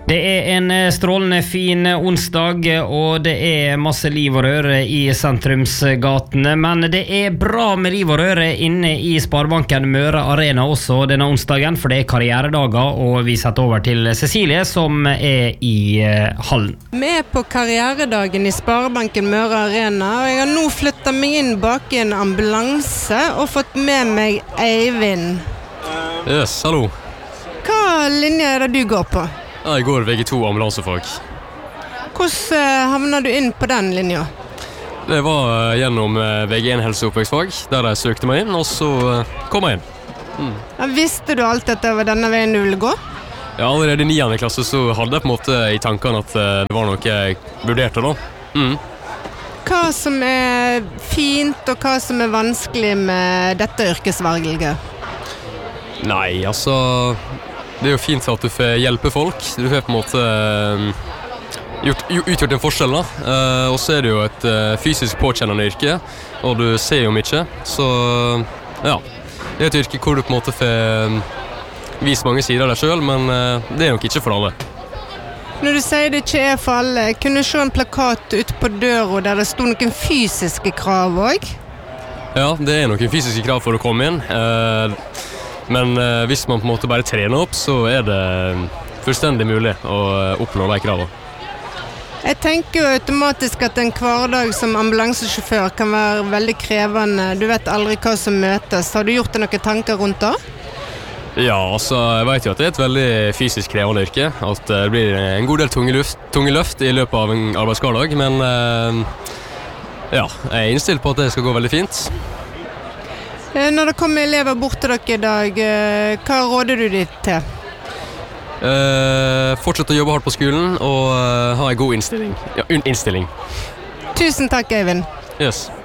Det en strålende fin onsdag, og det masse liv og røre i sentrumsgatene, men det bra med liv og røre inne i Sparebanken Møre Arena også denne onsdagen, for det karrieredager, og vi setter over til Cecilie som i hallen. Vi på karrieredagen i Sparebanken Møre Arena, og jeg har nå flyttet meg inn bak i en ambulanse og fått med meg Eivind. Yes, hallo. Hva linje det du går på? Jeg går VG2 ambulansefag. Hvordan havner du inn på den linja? Det var gjennom VG1 helse- og oppvekstfag, der jeg søkte meg inn, og så kom jeg inn. Visste du alt dette var denne veien du ville gå? Ja, allerede i 9. klasse så hadde jeg på en måte i tankene at det var noe jeg vurderte da. Hva som fint, og hva som vanskelig med dette yrkesvalget? Nei, altså... Det jo fint at du får hjelpe folk. Du får på en måte utgjort en forskjell da. Og så det jo et fysisk påkjennende yrke, og du ser jo mye. Så ja, det et yrke hvor du på en måte får vise mange sider av deg selv, men det nok ikke for alle. Når du sier det ikke for alle, kunne du se en plakat ute på døra der det stod noen fysiske krav også? Ja, det noen fysiske krav for å komme inn. Men hvis man på en måte bare trener opp, så det fullstendig mulig å oppnå de kravene. Jeg tenker jo automatisk at en hverdag som ambulansesjåfør kan være veldig krevende. Du vet aldri hva som møtes. Har du gjort deg noen tanker rundt det? Ja, altså, jeg vet jo at det et veldig fysisk krevende yrke. At det blir en god del tunge løft i løpet av en arbeidshverdag. Men ja, jeg innstilt på at det skal gå veldig fint. Når det kommer elever bort til dere i dag, hva råder du ditt til? Fortsett å jobbe hardt på skolen og ha en god innstilling. Tusen takk, Eivind. Yes.